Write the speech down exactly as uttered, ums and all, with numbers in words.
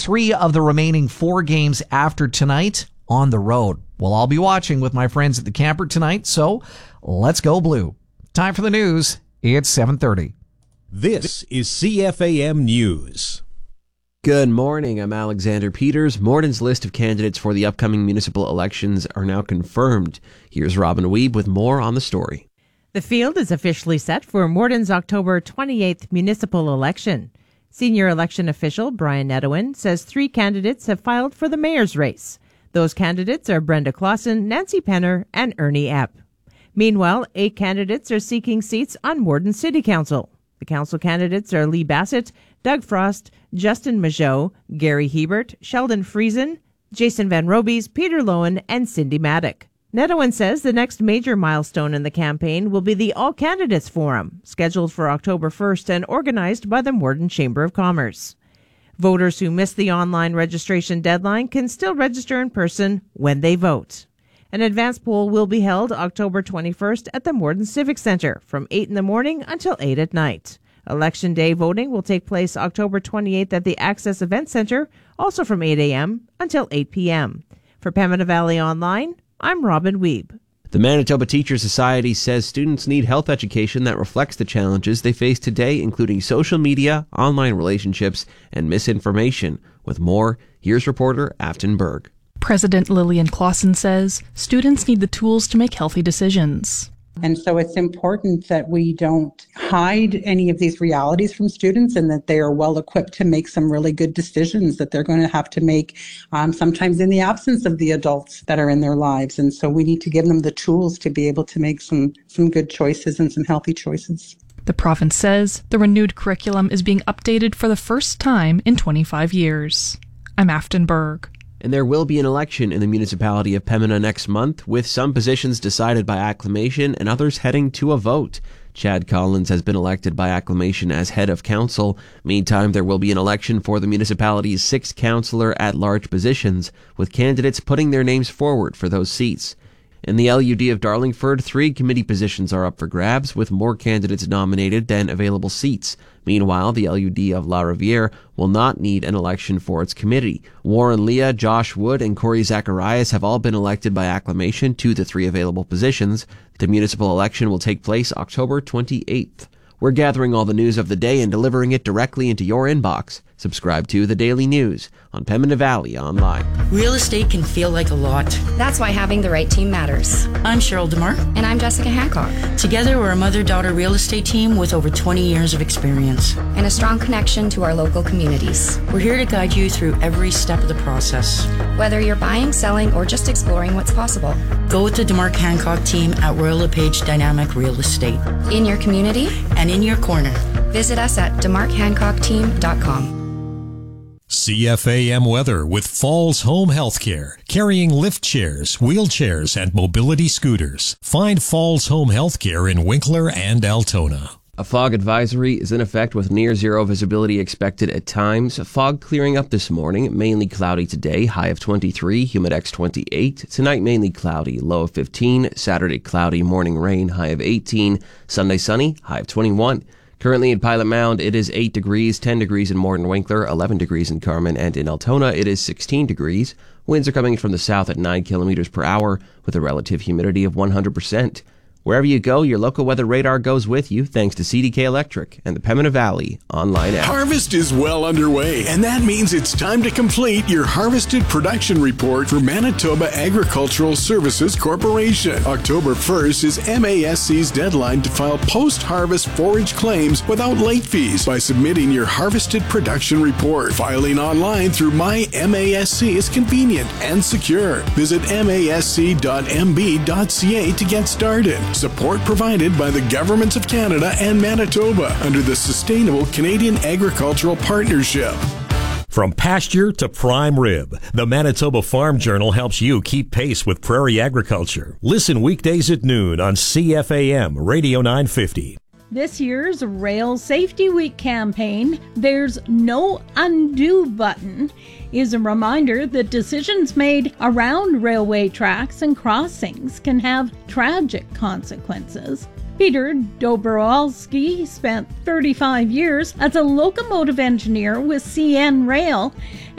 three of the remaining four games after tonight on the road. We'll all be watching with my friends at the camper tonight, so let's go Blue. Time for the news. It's seven thirty. This is C F A M News. Good morning. I'm Alexander Peters. Morden's list of candidates for the upcoming municipal elections are now confirmed. Here's Robin Weeb with more on the story. The field is officially set for Morden's October twenty-eighth municipal election. Senior election official Brian Nedowin says three candidates have filed for the mayor's race. Those candidates are Brenda Clausen, Nancy Penner, and Ernie Epp. Meanwhile, eight candidates are seeking seats on Morden City Council. The council candidates are Lee Bassett, Doug Frost, Justin Majot, Gary Hebert, Sheldon Friesen, Jason Van Robies, Peter Lowen, and Cindy Maddock. Nedowin says the next major milestone in the campaign will be the All Candidates Forum, scheduled for October first and organized by the Morden Chamber of Commerce. Voters who missed the online registration deadline can still register in person when they vote. An advance poll will be held October twenty-first at the Morden Civic Center from eight in the morning until eight at night. Election day voting will take place October twenty-eighth at the Access Event Center, also from eight a.m. until eight p.m. For Pembina Valley Online, I'm Robin Weeb. The Manitoba Teachers Society says students need health education that reflects the challenges they face today, including social media, online relationships, and misinformation. With more, here's reporter Afton Berg. President Lillian Clausen says students need the tools to make healthy decisions. And so it's important that we don't hide any of these realities from students and that they are well equipped to make some really good decisions that they're going to have to make um, sometimes in the absence of the adults that are in their lives. And so we need to give them the tools to be able to make some, some good choices and some healthy choices. The province says the renewed curriculum is being updated for the first time in twenty-five years. I'm Afton Berg. And there will be an election in the municipality of Pembina next month, with some positions decided by acclamation and others heading to a vote. Chad Collins has been elected by acclamation as head of council. Meantime, there will be an election for the municipality's six councillor at-large positions, with candidates putting their names forward for those seats. In the L U D of Darlingford, three committee positions are up for grabs, with more candidates nominated than available seats. Meanwhile, the L U D of La Riviere will not need an election for its committee. Warren Leah, Josh Wood, and Corey Zacharias have all been elected by acclamation to the three available positions. The municipal election will take place October twenty-eighth. We're gathering all the news of the day and delivering it directly into your inbox. Subscribe to The Daily News on Pembina Valley Online. Real estate can feel like a lot. That's why having the right team matters. I'm Cheryl DeMar. And I'm Jessica Hancock. Together, we're a mother-daughter real estate team with over twenty years of experience. And a strong connection to our local communities. We're here to guide you through every step of the process. Whether you're buying, selling, or just exploring what's possible. Go with the DeMar Hancock team at Royal LePage Dynamic Real Estate. In your community. And in your corner. Visit us at demarc hancock team dot com. C F A M weather with Falls Home Healthcare, carrying lift chairs, wheelchairs, and mobility scooters. Find Falls Home Healthcare in Winkler and Altona. A fog advisory is in effect with near zero visibility expected at times. Fog clearing up this morning, mainly cloudy today, high of twenty-three, humidex twenty-eight. Tonight mainly cloudy, low of fifteen. Saturday cloudy, morning rain, high of eighteen. Sunday sunny, high of twenty-one. Currently in Pilot Mound, it is eight degrees, ten degrees in Morden Winkler, eleven degrees in Carman, and in Altona, it is sixteen degrees. Winds are coming from the south at nine kilometers per hour with a relative humidity of one hundred percent. Wherever you go, your local weather radar goes with you thanks to C D K Electric and the Pembina Valley Online app. Harvest is well underway, and that means it's time to complete your harvested production report for Manitoba Agricultural Services Corporation. October first is M A S C's deadline to file post-harvest forage claims without late fees by submitting your harvested production report. Filing online through My M A S C is convenient and secure. Visit M A S C dot M B dot C A to get started. Support provided by the Governments of Canada and Manitoba under the Sustainable Canadian Agricultural Partnership. From pasture to prime rib, the Manitoba Farm Journal helps you keep pace with prairie agriculture. Listen weekdays at noon on C F A M Radio nine fifty. This year's Rail Safety Week campaign, There's No Undo Button, is a reminder that decisions made around railway tracks and crossings can have tragic consequences. Peter Dobrowolski spent thirty-five years as a locomotive engineer with C N Rail